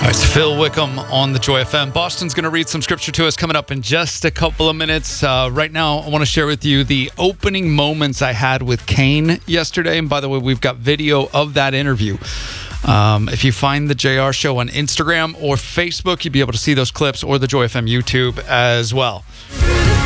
All right, it's Phil Wickham on the Joy FM. Boston's going to read some scripture to us coming up in just a couple of minutes. Right now, I want to share with you the opening moments I had with Cain yesterday. And by the way, we've got video of that interview. If you find the JR Show on Instagram or Facebook, you'll be able to see those clips, or the Joy FM YouTube as well.